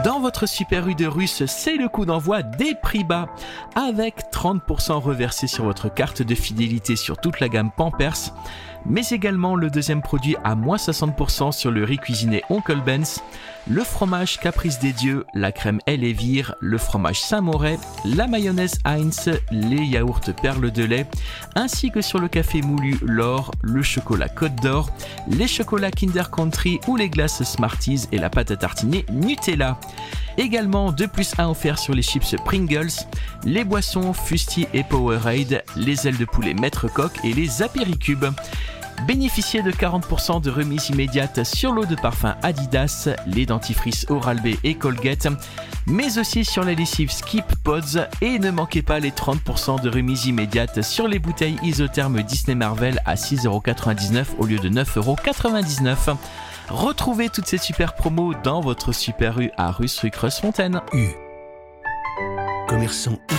Dans votre Super U de Russe, c'est le coup d'envoi des prix bas, avec 30% reversés sur votre carte de fidélité sur toute la gamme Pampers, mais également le deuxième produit à moins 60% sur le riz cuisiné Oncle Ben's, le fromage Caprice des Dieux, la crème Elevire, le fromage Saint-Moret, la mayonnaise Heinz, les yaourts Perle de lait, ainsi que sur le café moulu L'Or, le chocolat Côte d'Or, les chocolats Kinder Country ou les glaces Smarties et la pâte à tartiner Nutella. Également 2+1 offerts sur les chips Pringles, les boissons Fusti et Powerade, les ailes de poulet Maître Coq et les apéricubes. Bénéficiez de 40% de remise immédiate sur l'eau de parfum Adidas, les dentifrices Oral-B et Colgate, mais aussi sur la lessive Skip Pods, et ne manquez pas les 30% de remise immédiate sur les bouteilles isothermes Disney Marvel à 6,99€ au lieu de 9,99€. Retrouvez toutes ces super promos dans votre Super U à Russe rue Creuse-Fontaine. Commerçant